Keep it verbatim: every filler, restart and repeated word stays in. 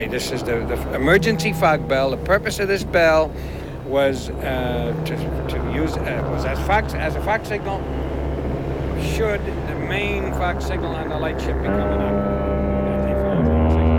This is the, the emergency fog bell. The purpose of this bell was uh, to, to use uh, was as fox as a fox signal. Should the main fox signal on the light ship be coming up?